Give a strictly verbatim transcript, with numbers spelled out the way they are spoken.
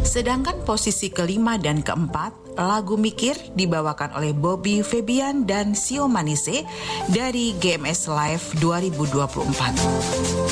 Sedangkan posisi kelima dan keempat, lagu Mikir dibawakan oleh Bobby Febian dan Sio Manise dari G M S Live dua ribu dua puluh empat.